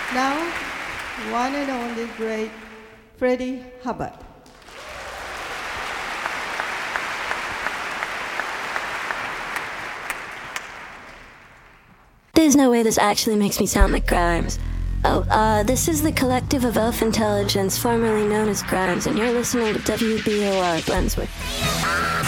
Now, one and only great Freddie Hubbard. There's no way this actually makes me sound like Grimes. This is the Collective of Elf Intelligence, formerly known as Grimes, and you're listening to WBOR Brunswick.